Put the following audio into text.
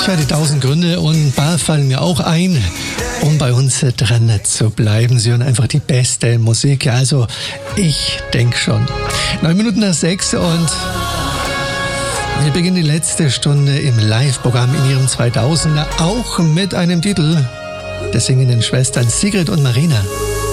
Tja, die 1000 Gründe und ein paar fallen mir auch ein, um bei uns dran zu bleiben. Sie hören einfach die beste Musik. Also, ich denke schon. 9 Minuten nach 6 und wir beginnen die letzte Stunde im Live-Programm in Ihrem 2000er, auch mit einem Titel der singenden Schwestern Sigrid und Marina.